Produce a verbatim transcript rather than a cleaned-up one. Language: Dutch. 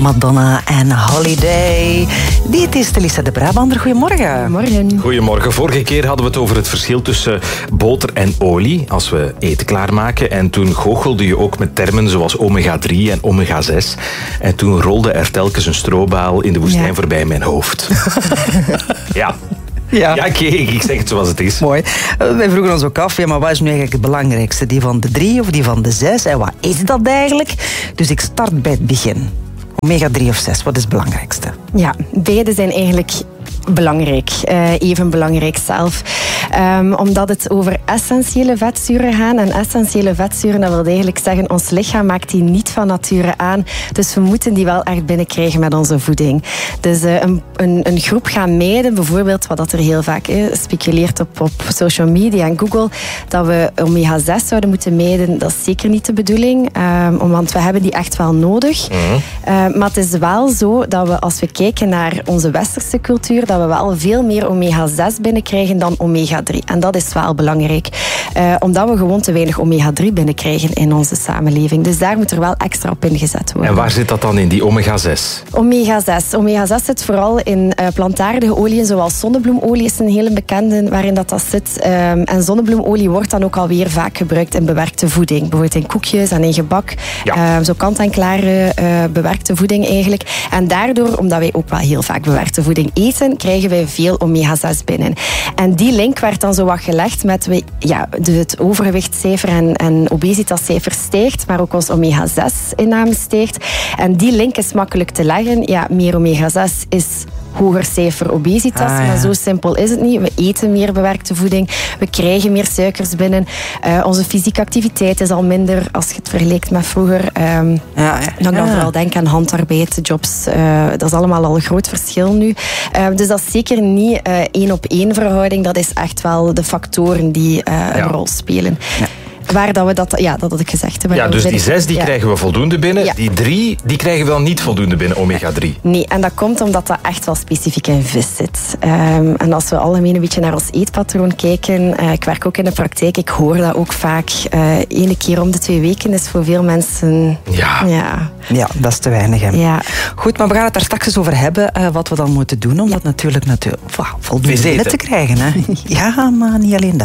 Madonna en Holiday. Dit is Telissa de Brabander. Goedemorgen. Morgen. Goedemorgen. Vorige keer hadden we het over het verschil tussen boter en olie als we eten klaarmaken. En toen goochelde je ook met termen zoals omega drie en omega zes. En toen rolde er telkens een strobaal in de woestijn ja. voorbij mijn hoofd. ja. Ja, ja kijk, ik zeg het zoals het is. Mooi. Wij vroegen ons ook af, ja, maar wat is nu eigenlijk het belangrijkste? Die van de drie of die van de zes? En wat is dat eigenlijk? Dus ik start bij het begin. omega drie of zes, wat is het belangrijkste? Ja, beide zijn eigenlijk belangrijk. Uh, even belangrijk zelf. Um, omdat het over essentiële vetzuren gaat. En essentiële vetzuren, dat wil eigenlijk zeggen, ons lichaam maakt die niet van nature aan. Dus we moeten die wel echt binnenkrijgen met onze voeding. Dus uh, een, een, een groep gaan mijden, bijvoorbeeld, wat dat er heel vaak is, speculeert op, op social media en Google, dat we omega zes zouden moeten mijden. Dat is zeker niet de bedoeling. Um, want we hebben die echt wel nodig. Mm-hmm. Uh, maar het is wel zo dat we, als we kijken naar onze westerse cultuur, dat we wel veel meer omega zes binnenkrijgen dan omega drie. En dat is wel belangrijk. Uh, omdat we gewoon te weinig omega drie binnenkrijgen in onze samenleving. Dus daar moet er wel extra op ingezet worden. En waar zit dat dan in, die omega zes? omega zes. omega zes zit vooral in uh, plantaardige oliën, zoals zonnebloemolie is een hele bekende waarin dat, dat zit. Um, en zonnebloemolie wordt dan ook alweer vaak gebruikt in bewerkte voeding. Bijvoorbeeld in koekjes en in gebak. Ja. Uh, zo kant-en-klare uh, bewerkte voeding eigenlijk. En daardoor, omdat wij ook wel heel vaak bewerkte voeding eten, krijgen wij veel omega zes binnen. En die link werd dan zo wat gelegd met we, ja, de, het overgewichtscijfer en, en obesitascijfer stijgt, maar ook ons omega zes inname stijgt. En die link is makkelijk te leggen. Ja, meer omega zes is hoger cijfer obesitas, ah, ja. maar zo simpel is het niet. We eten meer bewerkte voeding, we krijgen meer suikers binnen. Uh, onze fysieke activiteit is al minder als je het vergelijkt met vroeger. Um, ja, ja. Dan kan je vooral denken aan handarbeid, jobs. Uh, dat is allemaal al een groot verschil nu. Uh, dus dat is zeker niet uh, één op één verhouding. Dat is echt wel de factoren die uh, ja. een rol spelen. Ja. Waar dat we dat, ja, dat had ik gezegd. Ja, dus die zes die ja. krijgen we voldoende binnen. Ja. Die drie die krijgen we dan niet voldoende binnen, omega drie. Nee, en dat komt omdat dat echt wel specifiek in vis zit. Um, en als we algemeen een beetje naar ons eetpatroon kijken, uh, ik werk ook in de praktijk, ik hoor dat ook vaak. Uh, Ene keer om de twee weken is voor veel mensen... Ja, ja. ja dat is te weinig. Hè. Ja. Goed, maar we gaan het daar straks eens over hebben, uh, wat we dan moeten doen om ja. dat natuurlijk, natuurlijk wow, voldoende binnen te krijgen. Hè. Ja, maar niet alleen dat.